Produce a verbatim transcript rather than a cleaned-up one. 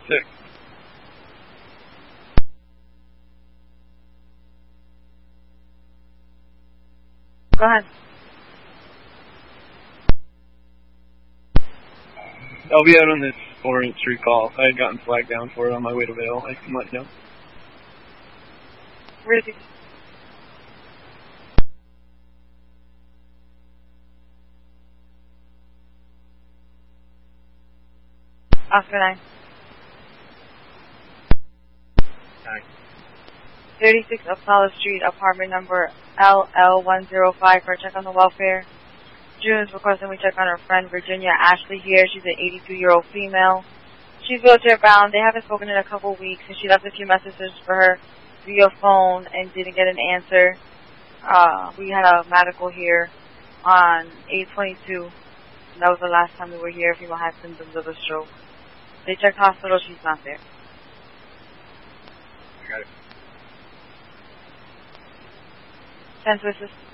Six. Go ahead. I'll be out on this Orange Street call. I had gotten flagged down for it on my way to Vail. I can let you know. Where is he? Oscar nine. Nine. thirty-six Apollo Street, apartment number L L one oh five for a check on the welfare. June is requesting we check on her friend Virginia Ashley here. She's an eighty-two-year-old female. She's wheelchair bound. They haven't spoken in a couple weeks, and she left a few messages for her via phone and didn't get an answer. Uh, we had a medical here on eight twenty-two. That was the last time we were here. People had symptoms of a stroke. They checked hospital. She's not there. I got it. Ten to assist.